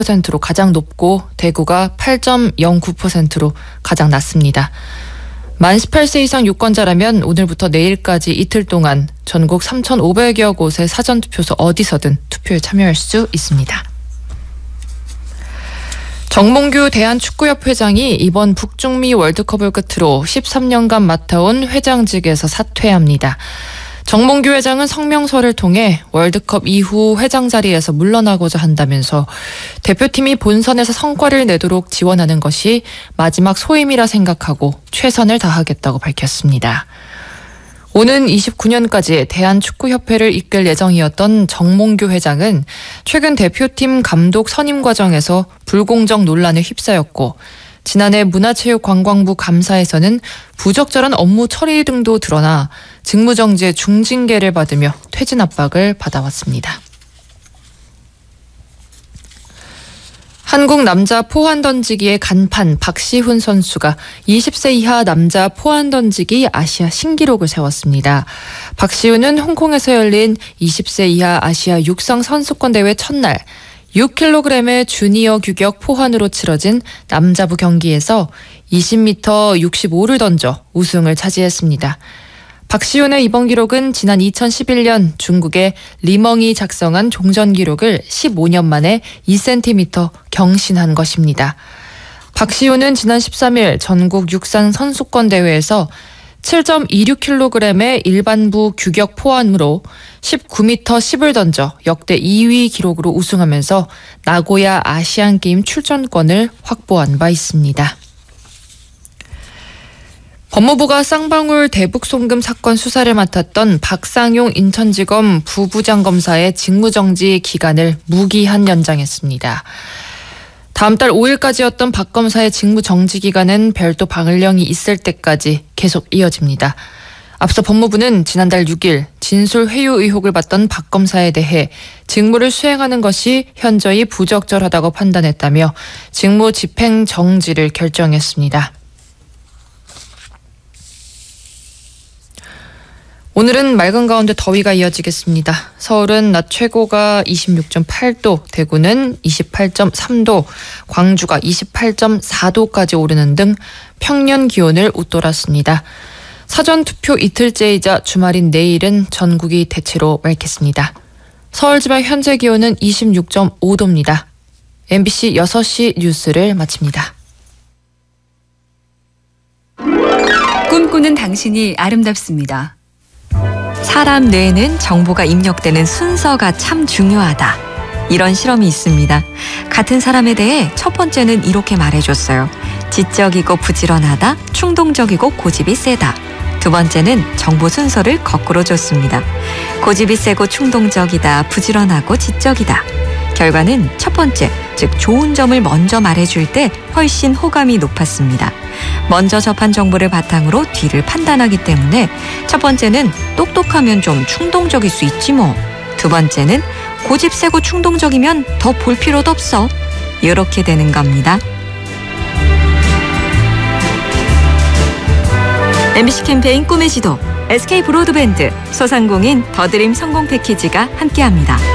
%로 가장 높고 대구가 8.09%로 가장 낮습니다. 만 18세 이상 유권자라면 오늘부터 내일까지 이틀 동안 전국 3,500여 곳의 사전투표소 어디서든 투표에 참여할 수 있습니다. 정몽규 대한축구협회장이 이번 북중미 월드컵을 끝으로 13년간 맡아온 회장직에서 사퇴합니다. 정몽규 회장은 성명서를 통해 월드컵 이후 회장 자리에서 물러나고자 한다면서 대표팀이 본선에서 성과를 내도록 지원하는 것이 마지막 소임이라 생각하고 최선을 다하겠다고 밝혔습니다. 오는 29년까지 대한축구협회를 이끌 예정이었던 정몽규 회장은 최근 대표팀 감독 선임 과정에서 불공정 논란에 휩싸였고 지난해 문화체육관광부 감사에서는 부적절한 업무 처리 등도 드러나 직무정지의 중징계를 받으며 퇴진 압박을 받아왔습니다. 한국 남자 포환 던지기의 간판 박시훈 선수가 20세 이하 남자 포환 던지기 아시아 신기록을 세웠습니다. 박시훈은 홍콩에서 열린 20세 이하 아시아 육상 선수권 대회 첫날 6kg의 주니어 규격 포환으로 치러진 남자부 경기에서 20m 65를 던져 우승을 차지했습니다. 박시훈의 이번 기록은 지난 2011년 중국의 리멍이 작성한 종전 기록을 15년 만에 2cm 경신한 것입니다. 박시훈은 지난 13일 전국 육상 선수권 대회에서 7.26kg의 일반부 규격 포환으로 19m 10을 던져 역대 2위 기록으로 우승하면서 나고야 아시안게임 출전권을 확보한 바 있습니다. 법무부가 쌍방울 대북 송금 사건 수사를 맡았던 박상용 인천지검 부부장검사의 직무정지 기간을 무기한 연장했습니다. 다음 달 5일까지였던 박 검사의 직무정지 기간은 별도 방을령이 있을 때까지 계속 이어집니다. 앞서 법무부는 지난달 6일 진술회유 의혹을 받던 박 검사에 대해 직무를 수행하는 것이 현저히 부적절하다고 판단했다며 직무 집행 정지를 결정했습니다. 오늘은 맑은 가운데 더위가 이어지겠습니다. 서울은 낮 최고가 26.8도, 대구는 28.3도, 광주가 28.4도까지 오르는 등 평년 기온을 웃돌았습니다. 사전투표 이틀째이자 주말인 내일은 전국이 대체로 맑겠습니다. 서울 지방 현재 기온은 26.5도입니다. MBC 6시 뉴스를 마칩니다. 꿈꾸는 당신이 아름답습니다. 사람 뇌에는 정보가 입력되는 순서가 참 중요하다. 이런 실험이 있습니다. 같은 사람에 대해 첫 번째는 이렇게 말해줬어요. 지적이고 부지런하다, 충동적이고 고집이 세다. 두 번째는 정보 순서를 거꾸로 줬습니다. 고집이 세고 충동적이다, 부지런하고 지적이다. 결과는 첫 번째, 즉 좋은 점을 먼저 말해줄 때 훨씬 호감이 높았습니다. 먼저 접한 정보를 바탕으로 뒤를 판단하기 때문에 첫 번째는 똑똑하면 좀 충동적일 수 있지 뭐. 두 번째는 고집 세고 충동적이면 더 볼 필요도 없어. 이렇게 되는 겁니다. MBC 캠페인 꿈의 지도, SK 브로드밴드, 소상공인 더드림 성공 패키지가 함께합니다.